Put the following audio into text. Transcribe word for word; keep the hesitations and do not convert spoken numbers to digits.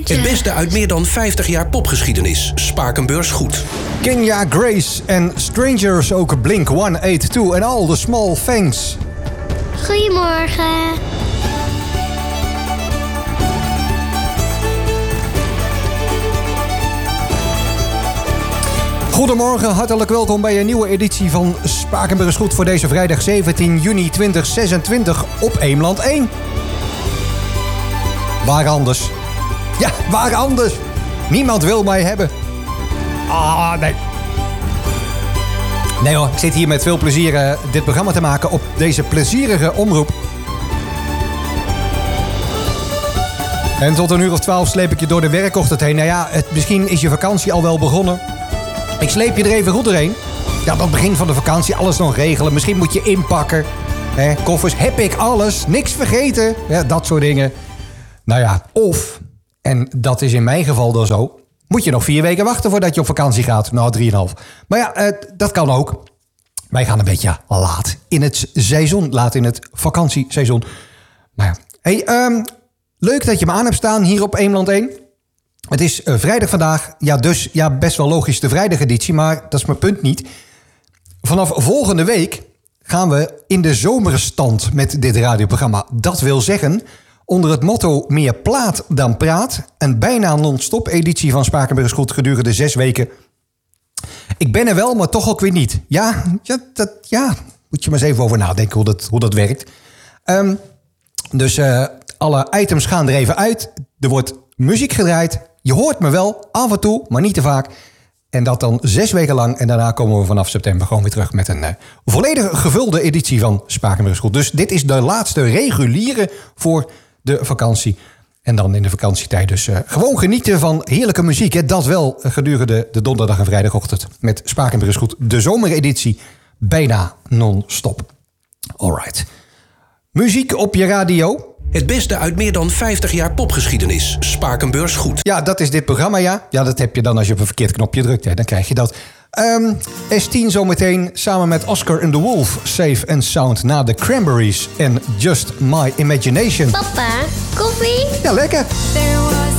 Het beste uit meer dan vijftig jaar popgeschiedenis. Spakenburgs goed. Kenya Grace en Strangers, ook Blink honderdtweeëntachtig en All the Small Things. Goedemorgen. Goedemorgen, hartelijk welkom bij een nieuwe editie van Spakenburgs goed voor deze vrijdag zeventien juni tweeduizend zesentwintig op Eemland één. Waar anders? Ja, waar anders? Niemand wil mij hebben. Ah, nee. Nee hoor, ik zit hier met veel plezier uh, dit programma te maken op deze plezierige omroep. En tot een uur of twaalf sleep ik je door de werkochtend heen. Nou ja, het, misschien is je vakantie al wel begonnen. Ik sleep je er even goed doorheen. Ja, dat begin van de vakantie, alles nog regelen. Misschien moet je inpakken. Hè, koffers, heb ik alles? Niks vergeten? Ja, dat soort dingen. Nou ja, of, en dat is in mijn geval dan zo, moet je nog vier weken wachten voordat je op vakantie gaat. Nou, drieënhalf. Maar ja, eh, dat kan ook. Wij gaan een beetje laat in het seizoen. Laat in het vakantieseizoen. Nou ja. Hey, um, leuk dat je me aan hebt staan hier op Eemland één. Het is uh, vrijdag vandaag. Ja, dus ja, best wel logisch de vrijdageditie. Maar dat is mijn punt niet. Vanaf volgende week gaan we in de zomerstand met dit radioprogramma. Dat wil zeggen, onder het motto meer plaat dan praat, een bijna non-stop editie van Spakenburgs goed gedurende zes weken. Ik ben er wel, maar toch ook weer niet. Ja, ja, dat, ja. Moet je maar eens even over nadenken hoe dat, hoe dat werkt. Um, dus uh, alle items gaan er even uit. Er wordt muziek gedraaid. Je hoort me wel, af en toe, maar niet te vaak. En dat dan zes weken lang. En daarna komen we vanaf september gewoon weer terug met een uh, volledig gevulde editie van Spakenburgs goed. Dus dit is de laatste reguliere voor de vakantie. En dan in de vakantietijd dus uh, gewoon genieten van heerlijke muziek. Hè? Dat wel uh, gedurende de donderdag en vrijdagochtend. Met Spakenburgs goed. De zomereditie bijna non-stop. Alright. Muziek op je radio. Het beste uit meer dan vijftig jaar popgeschiedenis. Spakenburgs goed. Ja, dat is dit programma, ja. Ja, dat heb je dan als je op een verkeerd knopje drukt. Hè. Dan krijg je dat. Um, S tien zometeen samen met Oscar and the Wolf. Safe and Sound na de Cranberries en Just My Imagination. Papa, koffie? Ja, lekker.